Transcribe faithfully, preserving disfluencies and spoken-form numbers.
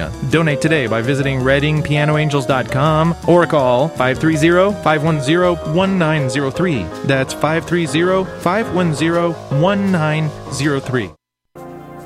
California. Donate today by visiting reading piano angels dot com or call five three zero, five one zero, one nine zero three. That's five three zero, five one zero, one nine zero three.